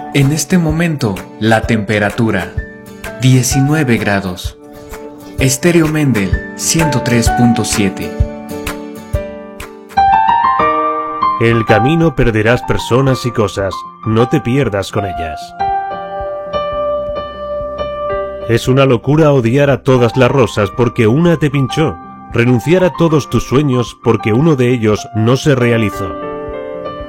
En este momento, la temperatura 19 grados. Estéreo Mendel 103.7. El camino perderás personas y cosas, no te pierdas con ellas. Es una locura odiar a todas las rosas porque una te pinchó, renunciar a todos tus sueños porque uno de ellos no se realizó.